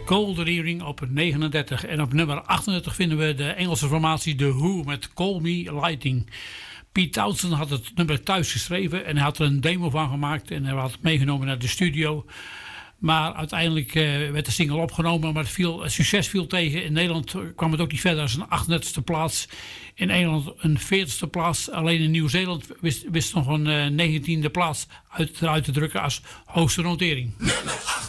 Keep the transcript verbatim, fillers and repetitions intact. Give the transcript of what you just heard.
Golden Earring op negenendertig. En op nummer achtendertig vinden we de Engelse formatie The Who met Call Me Lightning. Pete Townshend had het nummer thuis geschreven en hij had er een demo van gemaakt en hij had het meegenomen naar de studio. Maar uiteindelijk uh, werd de single opgenomen, maar het, viel, het succes viel tegen. In Nederland kwam het ook niet verder als een achtendertigste plaats. In Engeland een veertigste plaats. Alleen in Nieuw-Zeeland wist, wist nog een uh, negentiende plaats uit, eruit te drukken als hoogste notering.